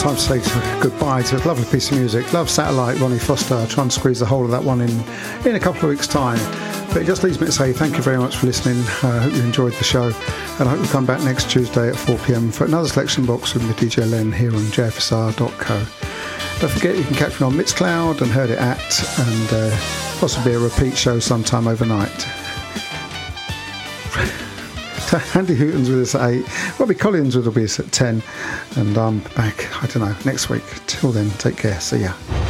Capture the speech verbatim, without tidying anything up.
time to say goodbye to a lovely piece of music. Love Satellite, Ronnie Foster. I'll try and squeeze the whole of that one in in a couple of weeks' time. But it just leaves me to say thank you very much for listening. I uh, hope you enjoyed the show, and I hope you'll come back next Tuesday at four p.m. for another selection box with me, D J Len, here on j f s r dot co. Don't forget you can catch me on Mixcloud and Heard It At, and uh, possibly a repeat show sometime overnight. Andy Hooton's with us at eight. Robbie Collins will be us at ten, and I'm back, I don't know, next week. Till then, take care. See ya.